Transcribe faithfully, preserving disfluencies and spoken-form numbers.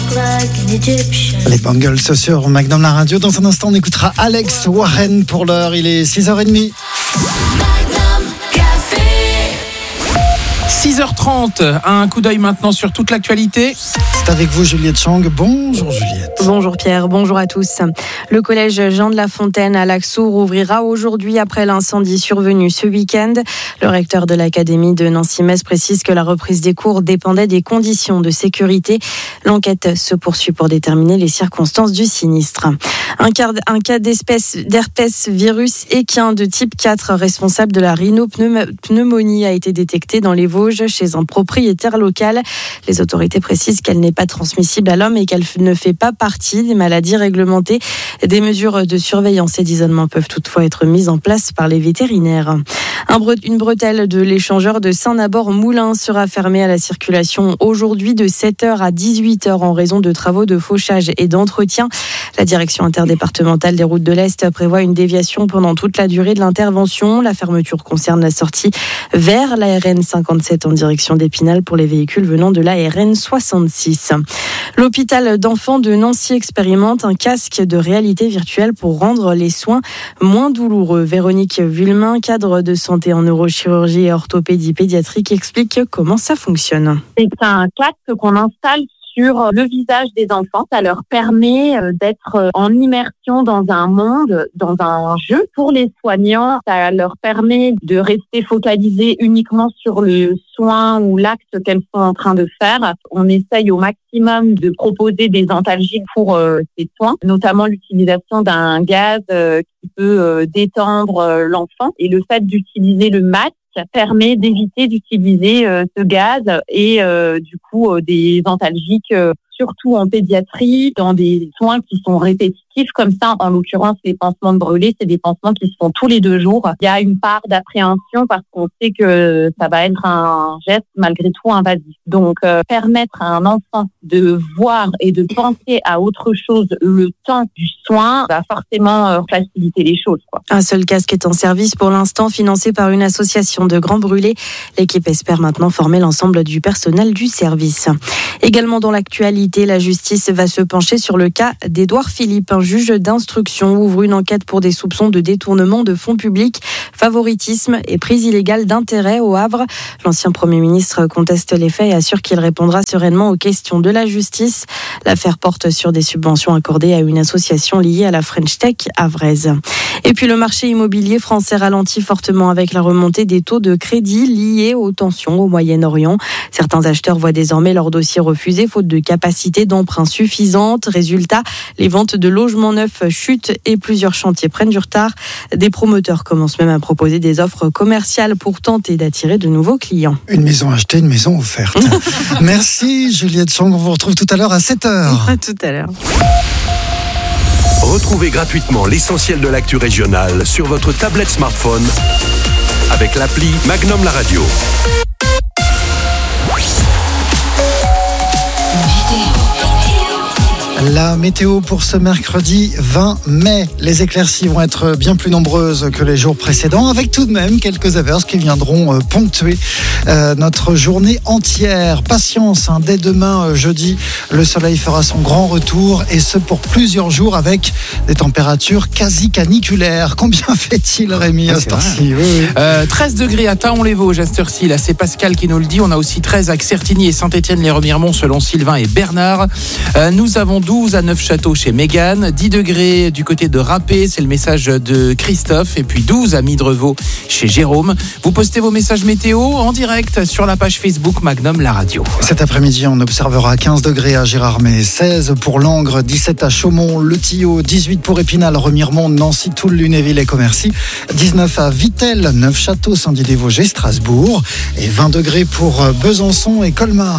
Les Bangles sur Magnum la radio. Dans un instant, on écoutera Alex Warren pour l'heure. Il est six heures trente. six heures trente, un coup d'œil maintenant sur toute l'actualité. C'est avec vous Juliette Chang. Bonjour Juliette. Bonjour Pierre, bonjour à tous. Le collège Jean de La Fontaine à Laxour ouvrira aujourd'hui après l'incendie survenu ce week-end. Le recteur de l'académie de Nancy-Metz précise que la reprise des cours dépendait des conditions de sécurité. L'enquête se poursuit pour déterminer les circonstances du sinistre. Un cas, un cas d'espèce d'herpès virus équin de type quatre responsable de la rhinopneumonie a été détecté dans les Vosges chez un propriétaire local. Les autorités précisent qu'elle n'est pas transmissible à l'homme et qu'elle ne fait pas partie des maladies réglementées. Des mesures de surveillance et d'isolement peuvent toutefois être mises en place par les vétérinaires. Un bre- une bretelle de l'échangeur de Saint-Nabord-Moulins sera fermée à la circulation aujourd'hui de sept heures à dix-huit heures en raison de travaux de fauchage et d'entretien. La direction interdépartementale des routes de l'Est prévoit une déviation pendant toute la durée de l'intervention. La fermeture concerne la sortie vers la R N cinquante-sept en direction d'Épinal pour les véhicules venant de la R N soixante-six. L'hôpital d'enfants de Nancy expérimente un casque de réalité virtuelle pour rendre les soins moins douloureux. Véronique Vulmain, cadre de santé en neurochirurgie et orthopédie pédiatrique, explique comment ça fonctionne. C'est un casque qu'on installe sur le visage des enfants. Ça leur permet d'être en immersion dans un monde, dans un jeu. Pour les soignants, ça leur permet de rester focalisés uniquement sur le soin ou l'acte qu'elles sont en train de faire. On essaye au maximum de proposer des antalgiques pour euh, ces soins, notamment l'utilisation d'un gaz euh, qui peut euh, détendre euh, l'enfant. Et le fait d'utiliser le masque permet d'éviter d'utiliser euh, ce gaz et euh, du coup euh, des antalgiques, euh, surtout en pédiatrie, dans des soins qui sont répétitifs comme ça. En l'occurrence, les pansements de brûlés, c'est des pansements qui se font tous les deux jours. Il y a une part d'appréhension parce qu'on sait que ça va être un geste malgré tout invasif. Donc, euh, permettre à un enfant de voir et de penser à autre chose le temps du soin va forcément euh, faciliter les choses, quoi. Un seul casque est en service pour l'instant, financé par une association de grands brûlés. L'équipe espère maintenant former l'ensemble du personnel du service. Également dans l'actualité, la justice va se pencher sur le cas d'Édouard Philippe. Un juge d'instruction ouvre une enquête pour des soupçons de détournement de fonds publics, favoritisme et prise illégale d'intérêt au Havre. L'ancien Premier ministre conteste les faits et assure qu'il répondra sereinement aux questions de la justice. L'affaire porte sur des subventions accordées à une association liée à la French Tech havraise. Et puis le marché immobilier français ralentit fortement avec la remontée des taux de crédit liés aux tensions au Moyen-Orient. Certains acheteurs voient désormais leurs dossiers refusés faute de capacité d'emprunt suffisante. Résultat, les ventes de logements neufs chutent et plusieurs chantiers prennent du retard. Des promoteurs commencent même à proposer des offres commerciales pour tenter d'attirer de nouveaux clients. Une maison achetée, une maison offerte. Merci Juliette Chang, on vous retrouve tout à l'heure à sept heures. À tout à l'heure. Retrouvez gratuitement l'essentiel de l'actu régionale sur votre tablette smartphone avec l'appli Magnum la radio. La météo pour ce mercredi vingt mai. Les éclaircies vont être bien plus nombreuses que les jours précédents, avec tout de même quelques averses qui viendront ponctuer euh, notre journée entière. Patience, hein, dès demain, euh, jeudi, le soleil fera son grand retour, et ce pour plusieurs jours avec des températures quasi caniculaires. Combien fait-il, Rémi, à cette heure-ci ? Oui, oui. Euh, treize degrés à Taon-les-Vosges à cette heure-ci. Là, c'est Pascal qui nous le dit. On a aussi treize à Certigny et Saint-Étienne-les-Remiremont selon Sylvain et Bernard. Euh, nous avons douze à Neufchâteau chez Mégane, dix degrés du côté de Rappé, c'est le message de Christophe, et puis douze à Midrevaux chez Jérôme. Vous postez vos messages météo en direct sur la page Facebook Magnum la radio. Cet après-midi, on observera quinze degrés à Gérardmer, seize pour Langres, dix-sept à Chaumont, Le Tillot, dix-huit pour Épinal, Remiremont, Nancy, Toul, Lunéville et Commercy, dix-neuf à Vittel, Neufchâteau, Saint-Dié-des-Vosges et Strasbourg, et vingt degrés pour Besançon et Colmar.